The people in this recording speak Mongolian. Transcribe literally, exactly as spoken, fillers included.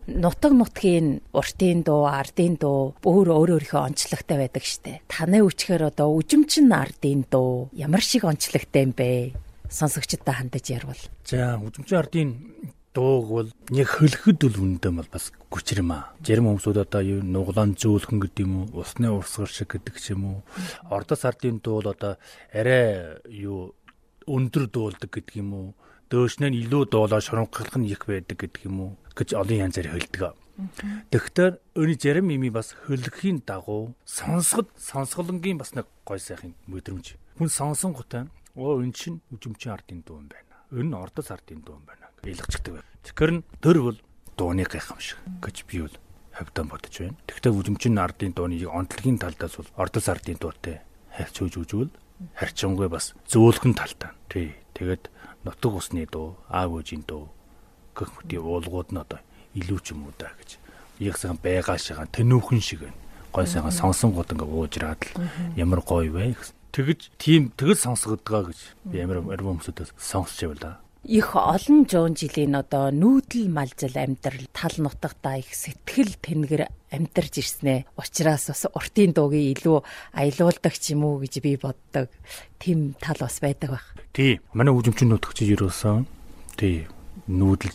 нутаг нутгийн уртын дуу, ардын дуу өөр өөр өөрийнхөө онцлогтой байдаг штэ. Таны үчгээр одоо үжимчин ардын дуу ямар шиг онцлогтой юм бэ? Сонсогчдод хандаж ярвал. За үжимчин ардын дууг бол яг хөлөхөд бол үнэндээ бол бас гүчрэм аа. Зарим хүмүүсүүд одоо юу нуглаан зөөлхөн гэдэг юм уу, усны урсгар шиг гэдэг ч юм уу. Ордос ардын дуу бол одоо арай юу өндөр дуулдаг гэдэг юм уу. Дөөшнөө илүү дуулаа шурамхлах нь их байдаг гэдэг юм уу гэж олон янзаар хэлдэг. Тэгэхээр өөрийн зарим ими бас хөлөхийн дагуу сонсоход сонсголонгийн бас нэг гой сайхан мэдрэмж. Хүн сонсон готой оо энэ чинь үжимчин ардын дуу юм байна. Энэ ордос ардын дуу юм байна. Илгчдэг байна. Тэгэхээр нь төр бол дууны гайхамшиг гэж би бол хавьдан бодож байна. Тэгвэл үжимчин ардын дууны онцлогийн талдаас бол ордос ардын дуутай харьц үүж үзвэл харьцангуй бас зөөлхөн талтай. Тий. Тэгээд нутаг усны дуу, аав ээжийн дуу гэх мэт уулгууд нь одоо илүү ч юм уу даа гэж. Яг сайхан байгаа шигаа тэнүүхэн шиг байна. Гой сайхан сонсонгууд ингээ уужраад л ямар гоё вэ гэсэн. Тэгэж тийм тэгэл сонсгодгаа гэж би ямар арван хүмүүсээс сонсч явлаа. Их олон зуун жилийн одоо нүүдэл малзал амьдрал тал нутагтаа их сэтгэл тэнгэр амьдарч ирснэ. Учираас бас уртын дуугийн илүү аялуулдаг ч юм уу гэж би боддог. Тим тал бас байдаг баг. Тий. Манай үжимчин нутагч ерөөсөн тий нүүдэл